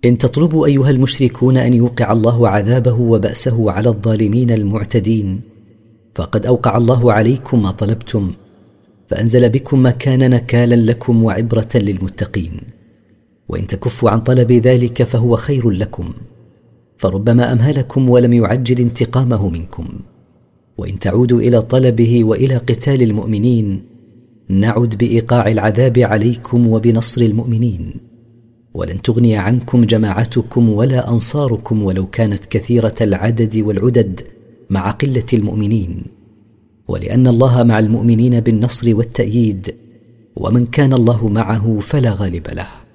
إن تطلبوا أيها المشركون أن يوقع الله عذابه وبأسه على الظالمين المعتدين فقد أوقع الله عليكم ما طلبتم، فأنزل بكم ما كان نكالا لكم وعبرة للمتقين. وإن تكفوا عن طلب ذلك فهو خير لكم، فربما أمهلكم ولم يعجل انتقامه منكم. وإن تعودوا إلى طلبه وإلى قتال المؤمنين نعد بإيقاع العذاب عليكم وبنصر المؤمنين، ولن تغني عنكم جماعتكم ولا أنصاركم ولو كانت كثيرة العدد والعدد مع قلة المؤمنين، ولأن الله مع المؤمنين بالنصر والتأييد، ومن كان الله معه فلا غالب له.